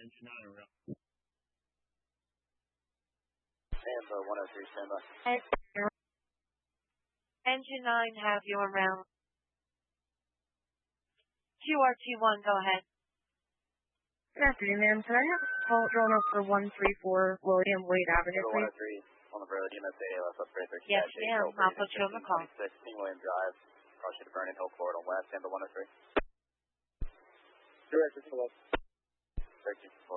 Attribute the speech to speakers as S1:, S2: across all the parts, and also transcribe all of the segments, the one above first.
S1: Engine 9 around.
S2: Amber 103, stand by.
S3: Engine 9, have you around. QRT1, go ahead.
S4: Good afternoon, ma'am. Can I have a call drawn up for 134 William Wade Avenue, please?
S2: 103 on the road, USA, left upgrade 13.
S3: Yes, ma'am. I'll put you on the call.
S2: 16 William Drive, across to Vernon Hill Court on west, Amber 103. Director to the left. 13 4.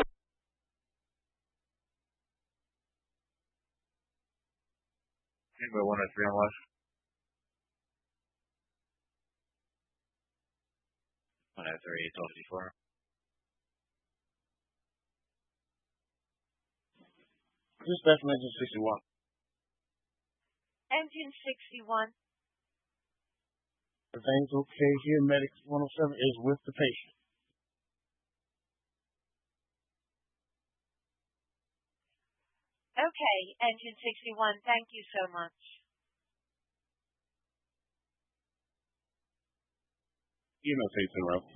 S1: Amber 103 on west. 103, 1254. Dispatch Engine 61.
S3: Engine 61.
S1: Everything's okay here. Medics 107 is with the patient.
S3: Okay, Engine 61, thank you so much.
S1: EMS 8 in row.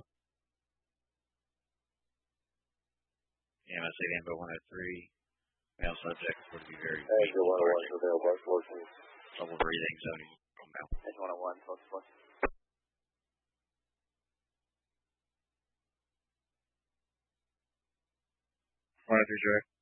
S1: EMS 8 Amber 103. Male subject would be very weak. Double breathing, zoning.
S2: Engine 101, close to
S1: 103 direct.